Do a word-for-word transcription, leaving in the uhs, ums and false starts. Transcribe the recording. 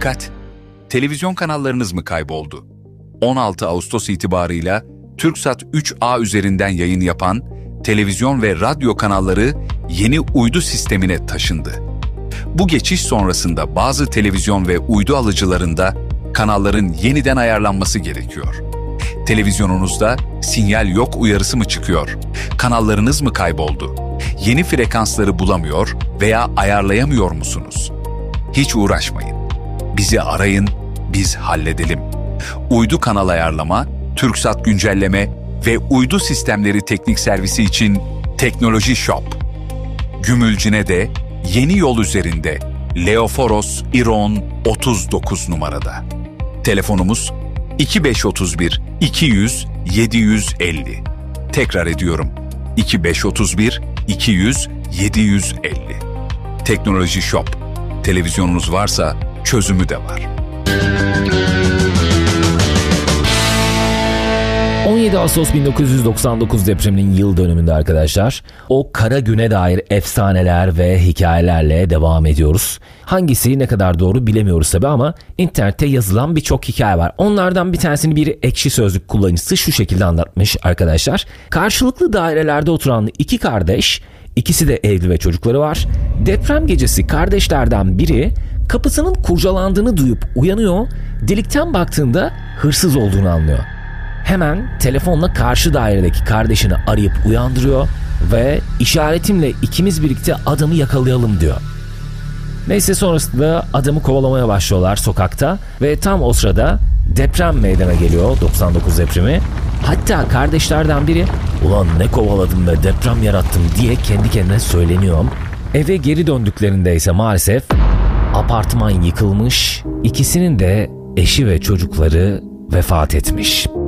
Dikkat! Televizyon kanallarınız mı kayboldu? on altı Ağustos itibarıyla Türksat üç A üzerinden yayın yapan televizyon ve radyo kanalları yeni uydu sistemine taşındı. Bu geçiş sonrasında bazı televizyon ve uydu alıcılarında kanalların yeniden ayarlanması gerekiyor. Televizyonunuzda sinyal yok uyarısı mı çıkıyor? Kanallarınız mı kayboldu? Yeni frekansları bulamıyor veya ayarlayamıyor musunuz? Hiç uğraşmayın. Bizi arayın, biz halledelim. Uydu kanal ayarlama, Türksat güncelleme ve uydu sistemleri teknik servisi için Teknoloji Shop. Gümülcine'de yeni yol üzerinde Leoforos İron otuz dokuz numarada. Telefonumuz iki beş otuz bir iki yüz yedi yüz elli. Tekrar ediyorum. iki beş otuz bir iki yüz yedi yüz elli. Teknoloji Shop. Televizyonunuz varsa çözümü de var. on yedi Ağustos bin dokuz yüz doksan dokuz depreminin yıl dönümünde arkadaşlar, o kara güne dair efsaneler ve hikayelerle devam ediyoruz. Hangisi ne kadar doğru bilemiyoruz tabii ama internette yazılan birçok hikaye var. Onlardan bir tanesini bir Ekşi Sözlük kullanıcısı şu şekilde anlatmış arkadaşlar. Karşılıklı dairelerde oturan iki kardeş, ikisi de evli ve çocukları var. Deprem gecesi kardeşlerden biri kapısının kurcalandığını duyup uyanıyor, delikten baktığında hırsız olduğunu anlıyor. Hemen telefonla karşı dairedeki kardeşini arayıp uyandırıyor ve işaretimle ikimiz birlikte adamı yakalayalım diyor. Neyse sonrasında adamı kovalamaya başlıyorlar sokakta ve tam o sırada deprem meydana geliyor, doksan dokuz depremi. Hatta kardeşlerden biri "Ulan ne kovaladım ve deprem yarattım" diye kendi kendine söyleniyor. Eve geri döndüklerinde ise maalesef apartman yıkılmış, ikisinin de eşi ve çocukları vefat etmiş.